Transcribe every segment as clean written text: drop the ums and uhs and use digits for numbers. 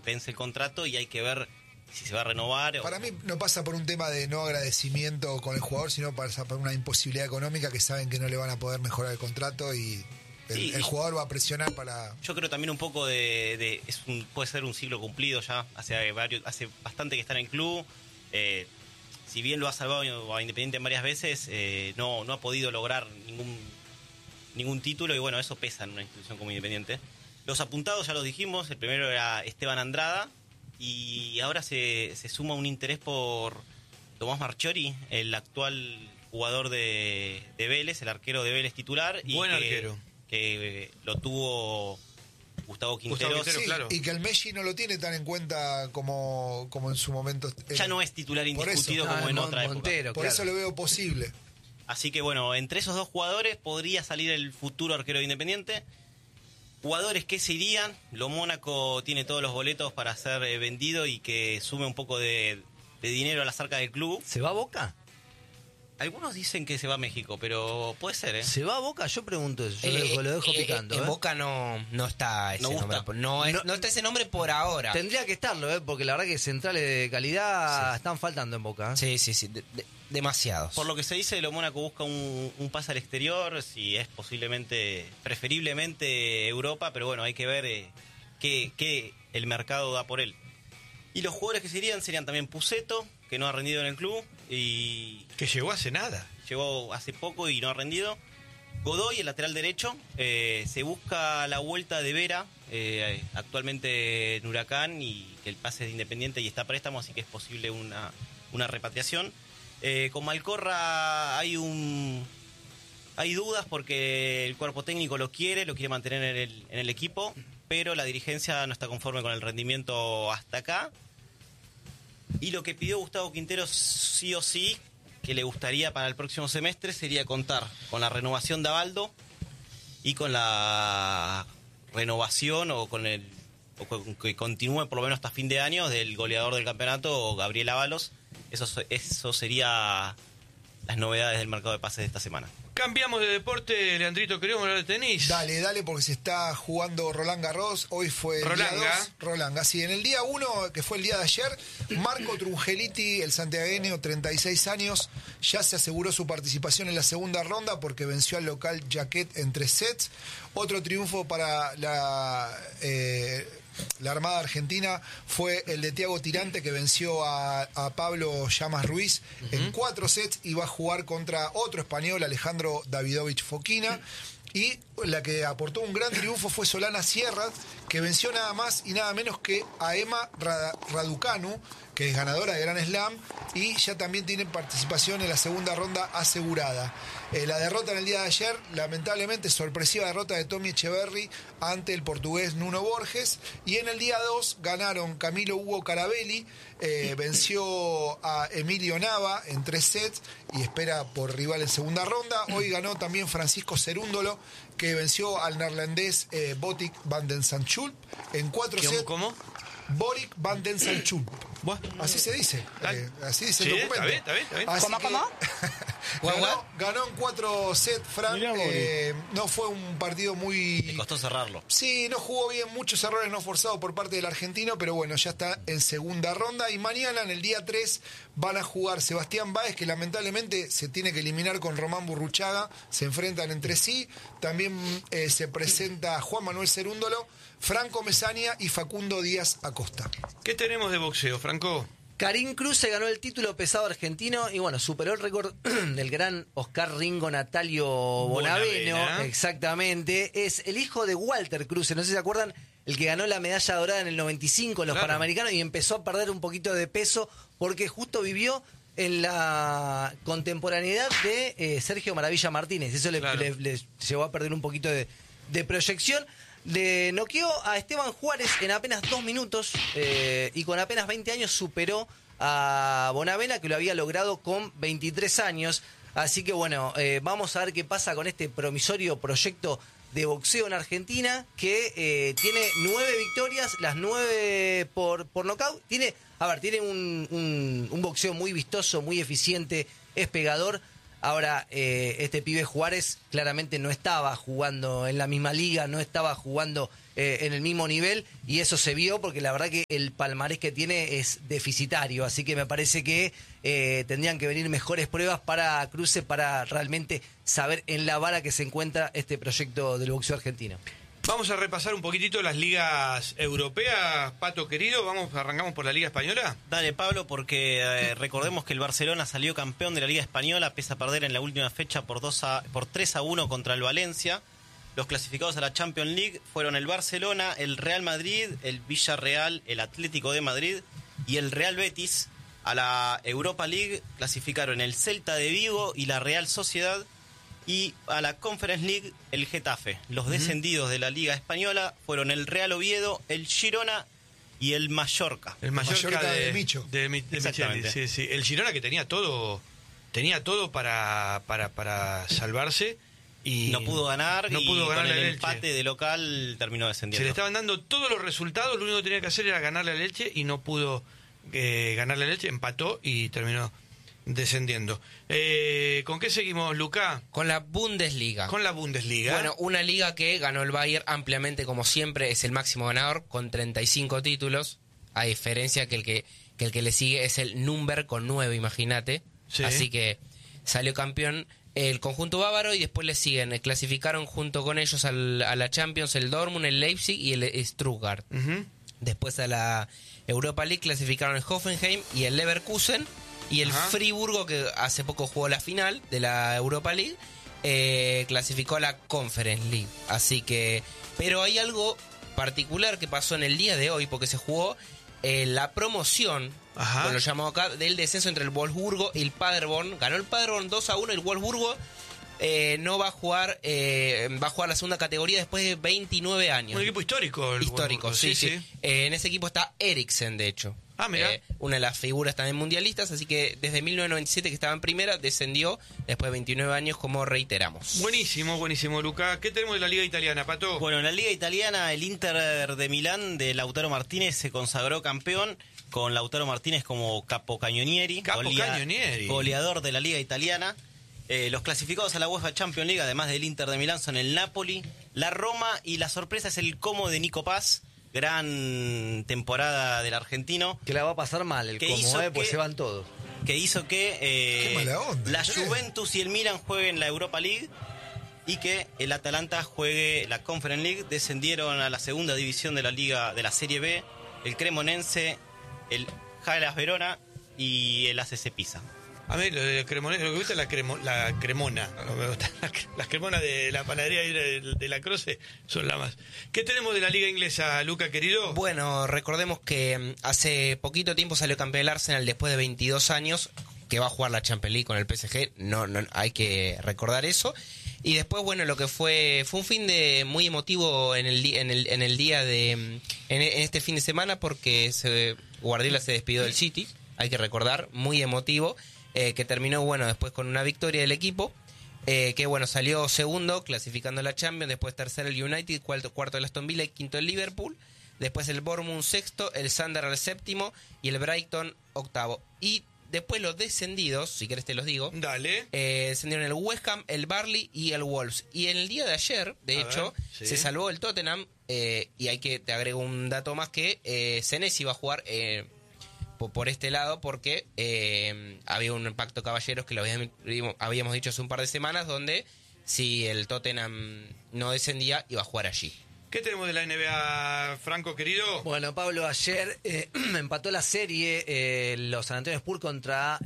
vence el contrato y hay que ver si se va a renovar. Para mí no pasa por un tema de no agradecimiento con el jugador, sino pasa por una imposibilidad económica que saben que no le van a poder mejorar el contrato y el jugador va a presionar para... Yo creo también un poco puede ser un ciclo cumplido ya, hace bastante que está en el club. Si bien lo ha salvado a Independiente varias veces, no ha podido lograr ningún título y bueno, eso pesa en una institución como Independiente. Los apuntados ya los dijimos, el primero era Esteban Andrada y ahora se suma un interés por Tomás Marchiori, el actual jugador de Vélez, el arquero de Vélez titular. Buen arquero. Que lo tuvo Gustavo Quintero. Sí, claro. Y que el Messi no lo tiene tan en cuenta como en su momento. Ya no es titular indiscutido como en otra época. Por eso lo veo posible. Así que bueno, entre esos dos jugadores podría salir el futuro arquero de Independiente. Jugadores que se irían, lo Mónaco tiene todos los boletos para ser vendido y que sume un poco de dinero a la arcas del club. ¿Se va a Boca? Algunos dicen que se va a México, pero puede ser, ¿eh? ¿Se va a Boca? Yo pregunto eso, yo lo dejo picando. En Boca no está ese nombre. No está ese nombre por ahora. Tendría que estarlo, porque la verdad que centrales de calidad están faltando en Boca. Sí. Demasiados. Por lo que se dice, lo Mónaco busca un pase al exterior, si es preferiblemente Europa, pero bueno, hay que ver qué el mercado da por él. Y los jugadores que se irían serían también Pusetto, que no ha rendido en el club, y que llegó hace nada. Llegó hace poco y no ha rendido. Godoy, el lateral derecho, se busca la vuelta de Vera, actualmente en Huracán, y que el pase es de Independiente y está a préstamo, así que es posible una repatriación. Con Malcorra hay dudas porque el cuerpo técnico lo quiere mantener en el equipo, pero la dirigencia no está conforme con el rendimiento hasta acá. Y lo que pidió Gustavo Quintero sí o sí, que le gustaría para el próximo semestre, sería contar con la renovación de Abaldo y con la renovación o con que continúe por lo menos hasta fin de año del goleador del campeonato, Gabriel Ábalos. Eso sería las novedades del mercado de pases de esta semana. Cambiamos de deporte, Leandrito, queremos hablar de tenis. Dale, porque se está jugando Roland Garros. Hoy fue el día 2. Rolanga, sí. En el día 1, que fue el día de ayer, Marco Trungeliti, el santiagueño, 36 años, ya se aseguró su participación en la segunda ronda porque venció al local Jaquet en 3 sets. Otro triunfo para la Armada Argentina fue el de Thiago Tirante, que venció a Pablo Llamas Ruiz en 4 sets y va a jugar contra otro español, Alejandro Davidovich Fokina. Y la que aportó un gran triunfo fue Solana Sierra, que venció nada más y nada menos que a Emma Raducanu, que es ganadora de Grand Slam, y ya también tiene participación en la segunda ronda asegurada. La derrota en el día de ayer, lamentablemente, sorpresiva derrota de Tommy Echeverry ante el portugués Nuno Borges, y en el día 2 ganaron Camilo Hugo Carabelli, venció a Emilio Nava en 3 sets y espera por rival en segunda ronda. Hoy ganó también Francisco Cerúndolo, que venció al neerlandés Botic van den Zandschulp en 4 sets. ¿Cómo? Botic van den Zandschulp. Así se dice. Así dice el documento. Está bien. ¿Cómo? Ganó en 4 sets, Fran. No fue un partido muy... Le costó cerrarlo. Sí, no jugó bien, muchos errores no forzados por parte del argentino, pero bueno, ya está en segunda ronda. Y mañana, en el día 3, van a jugar Sebastián Báez, que lamentablemente se tiene que eliminar con Román Burruchaga. Se enfrentan entre sí. También se presenta Juan Manuel Cerúndolo, Franco Mesaña y Facundo Díaz Acosta. ¿Qué tenemos de boxeo, Franco? Karim Cruz se ganó el título pesado argentino y bueno, superó el récord del gran Oscar Ringo Natalio Bonaveno. Exactamente. Es el hijo de Walter Cruz, no sé si se acuerdan, el que ganó la medalla dorada en el 95 en los Panamericanos y empezó a perder un poquito de peso porque justo vivió en la contemporaneidad de Sergio Maravilla Martínez. Eso le llevó a perder un poquito de proyección. Le noqueó a Esteban Juárez en apenas 2 minutos y con apenas 20 años superó a Bonavena, que lo había logrado con 23 años. Así que bueno, vamos a ver qué pasa con este promisorio proyecto de boxeo en Argentina, que tiene 9 victorias, las 9 por nocaut. Tiene un boxeo muy vistoso, muy eficiente, es pegador. Ahora, este pibe Juárez claramente no estaba jugando en la misma liga, no estaba jugando en el mismo nivel, y eso se vio porque la verdad que el palmarés que tiene es deficitario, así que me parece que tendrían que venir mejores pruebas para Cruce para realmente saber en la vara que se encuentra este proyecto del boxeo argentino. Vamos a repasar un poquitito las ligas europeas, Pato querido. Arrancamos por la Liga Española. Dale, Pablo, porque recordemos que el Barcelona salió campeón de la Liga Española, pese a perder en la última fecha por 3-1 contra el Valencia. Los clasificados a la Champions League fueron el Barcelona, el Real Madrid, el Villarreal, el Atlético de Madrid y el Real Betis. A la Europa League clasificaron el Celta de Vigo y la Real Sociedad. Y a la Conference League, el Getafe. Los descendidos de la Liga Española fueron el Real Oviedo, el Girona y el Mallorca. El Mallorca de Micho. Exactamente. Sí, sí. El Girona que tenía todo para salvarse. Y no pudo ganar, no pudo ganar con el Elche. empate de local terminó descendiendo. Se le estaban dando todos los resultados, lo único que tenía que hacer era ganarle al Elche y no pudo ganarle al Elche, empató y terminó descendiendo. ¿Con qué seguimos, Lucas? Con la Bundesliga. Con la Bundesliga. Bueno, una liga que ganó el Bayern ampliamente, como siempre, es el máximo ganador, con 35 títulos, a diferencia que el que le sigue es el Nürnberg con 9, imagínate. Sí. Así que salió campeón el conjunto bávaro y después le siguen. Clasificaron junto con ellos a la Champions el Dortmund, el Leipzig y el Stuttgart. Después a la Europa League clasificaron el Hoffenheim y el Leverkusen. Y el Friburgo, que hace poco jugó la final de la Europa League, clasificó a la Conference League. Así que... Pero hay algo particular que pasó en el día de hoy, porque se jugó la promoción, como lo llamamos acá, del descenso entre el Wolfsburgo y el Paderborn. Ganó el Paderborn 2-1, el Wolfsburgo no va a jugar, va a jugar la segunda categoría después de 29 años. Un equipo histórico. Histórico, sí. En ese equipo está Eriksen, de hecho. Mira. Una de las figuras también mundialistas, así que desde 1997 que estaba en primera, descendió después de 29 años, como reiteramos. Buenísimo, Luca. ¿Qué tenemos de la Liga Italiana, Pato? Bueno, en la Liga Italiana, el Inter de Milán de Lautaro Martínez se consagró campeón, con Lautaro Martínez como capocannonieri, goleador de la Liga Italiana. Los clasificados a la UEFA Champions League, además del Inter de Milán, son el Napoli, la Roma y la sorpresa es el Como de Nico Paz. Gran temporada del argentino. Que la va a pasar mal el Como, pues se van todos. Que hizo que mala onda, la Juventus y el Milan jueguen la Europa League y que el Atalanta juegue la Conference League. Descendieron a la segunda división de la Liga de la Serie B el Cremonense, el Hellas Verona y el ACC Pisa. A mí lo que me gusta es la cremona. No me gusta. Las cremonas de la panadería de la Croce son las más. ¿Qué tenemos de la Liga Inglesa, Luca, querido? Bueno, recordemos que hace poquito tiempo salió campeón el Arsenal después de 22 años, que va a jugar la Champions League con el PSG. No hay que recordar eso. Y después, bueno, lo que fue un fin de muy emotivo en el día de en este fin de semana, porque Guardiola se despidió del City. Hay que recordar, muy emotivo. Que terminó, bueno, después con una victoria del equipo, que, bueno, salió segundo, clasificando la Champions, después tercero el United, cuarto el Aston Villa y quinto el Liverpool, después el Bournemouth sexto, el Sunderland séptimo y el Brighton octavo. Y después los descendidos, si querés te los digo. Dale. Descendieron el West Ham, el Burnley y el Wolves. Y en el día de ayer, de hecho, se salvó el Tottenham, y te agrego un dato más, que Senesi va a jugar... por este lado, porque había un pacto caballeros que lo habíamos dicho hace un par de semanas, donde si el Tottenham no descendía, iba a jugar allí. ¿Qué tenemos de la NBA, Franco, querido? Bueno, Pablo, ayer empató la serie los San Antonio Spurs contra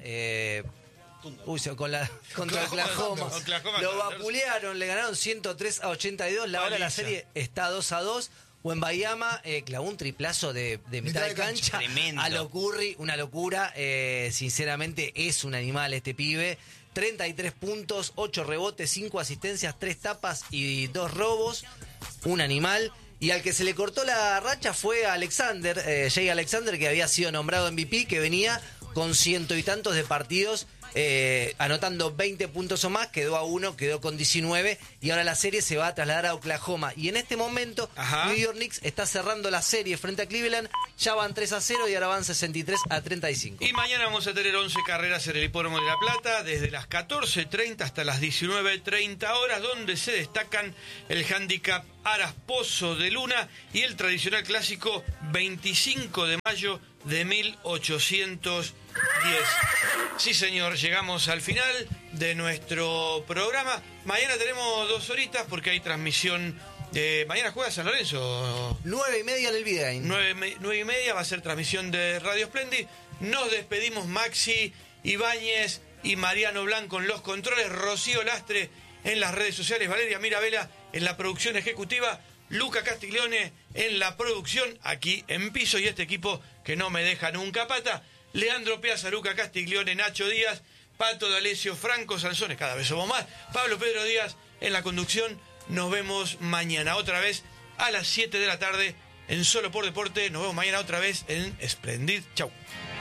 Oklahoma. Lo vapulearon, le ganaron 103-82. La hora de la serie está 2-2. Wembanyama clavó un triplazo de mitad de cancha. Tremendo. A lo Curry, una locura. Sinceramente es un animal este pibe. 33 puntos, 8 rebotes, 5 asistencias, 3 tapas y 2 robos. Un animal. Y al que se le cortó la racha fue a Alexander, Jay Alexander, que había sido nombrado MVP, que venía con 100 y tantos de partidos, anotando 20 puntos o más, quedó a 1, quedó con 19, y ahora la serie se va a trasladar a Oklahoma. Y en este momento, New York Knicks está cerrando la serie frente a Cleveland, Ya van 3-0 y ahora van 63-35. Y mañana vamos a tener 11 carreras en el Hipódromo de La Plata, desde las 14:30 hasta las 19:30 horas, donde se destacan el handicap Aras Pozo de Luna y el tradicional clásico 25 de mayo de 1810. Sí, señor, llegamos al final de nuestro programa. Mañana tenemos 2 horitas porque hay transmisión. Mañana juega San Lorenzo. 9:30 en el Vidgain. 9:30 va a ser transmisión de Radio Splendid. Nos despedimos, Maxi Ibáñez y Mariano Blanco en los controles, Rocío Lastre en las redes sociales, Valeria Mirabella en la producción ejecutiva, Luca Castiglione en la producción aquí en piso, y este equipo que no me deja nunca pata: Leandro Piazza, Luca Castiglione, Nacho Díaz, Pato D'Alessio, Franco Sanzones, cada vez somos más, Pablo Pedro Díaz en la conducción. Nos vemos mañana otra vez a las 7 de la tarde en Solo por Deporte. Nos vemos mañana otra vez en Splendid. Chau.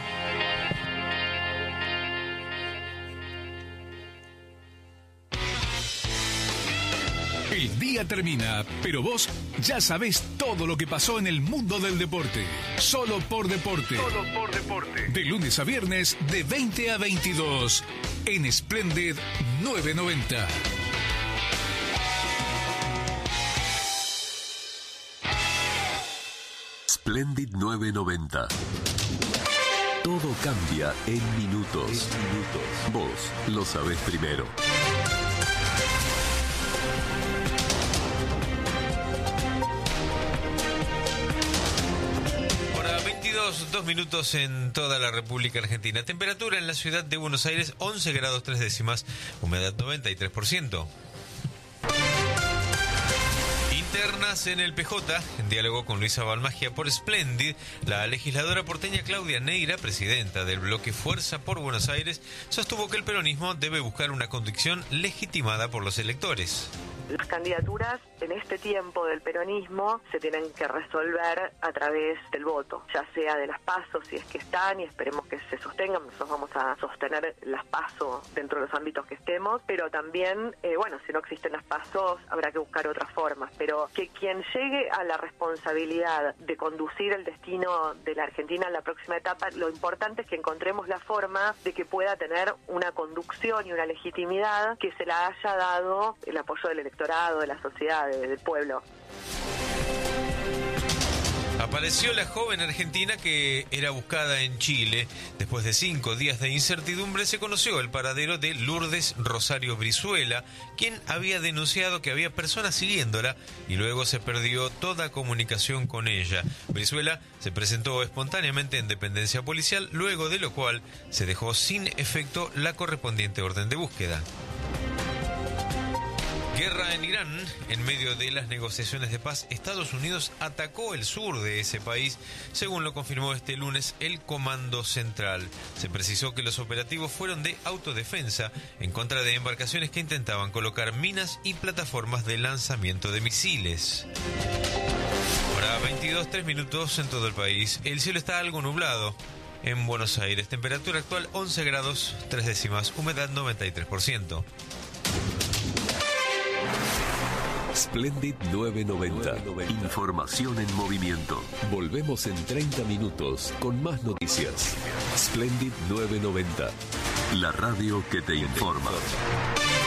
El día termina, pero vos ya sabés todo lo que pasó en el mundo del deporte. Solo por Deporte. Solo por Deporte. De lunes a viernes, de 20 a 22. En Splendid 990. Splendid 990. Todo cambia en minutos. Vos lo sabés primero. Hora 22 minutos en toda la República Argentina. Temperatura en la ciudad de Buenos Aires, 11 grados 3 décimas. Humedad 93%. Internas en el PJ, en diálogo con Luisa Balmagia por Splendid, la legisladora porteña Claudia Neira, presidenta del bloque Fuerza por Buenos Aires, sostuvo que el peronismo debe buscar una conducción legitimada por los electores. Las candidaturas en este tiempo del peronismo se tienen que resolver a través del voto, ya sea de las PASO, si es que están, y esperemos que se sostengan. Nosotros vamos a sostener las PASO dentro de los ámbitos que estemos, pero también, si no existen las PASO, habrá que buscar otras formas, pero que quien llegue a la responsabilidad de conducir el destino de la Argentina en la próxima etapa, lo importante es que encontremos la forma de que pueda tener una conducción y una legitimidad que se la haya dado el apoyo del electorado, de la sociedad, del pueblo. Apareció la joven argentina que era buscada en Chile. Después de 5 días de incertidumbre, se conoció el paradero de Lourdes Rosario Brizuela, quien había denunciado que había personas siguiéndola y luego se perdió toda comunicación con ella. Brizuela se presentó espontáneamente en dependencia policial, luego de lo cual se dejó sin efecto la correspondiente orden de búsqueda. Guerra en Irán. En medio de las negociaciones de paz, Estados Unidos atacó el sur de ese país, según lo confirmó este lunes el Comando Central. Se precisó que los operativos fueron de autodefensa en contra de embarcaciones que intentaban colocar minas y plataformas de lanzamiento de misiles. Ahora 22:03 minutos en todo el país. El cielo está algo nublado en Buenos Aires. Temperatura actual 11 grados 3 décimas. Humedad 93%. Splendid 990. Información en movimiento. Volvemos en 30 minutos con más noticias. Splendid 990. La radio que te informa.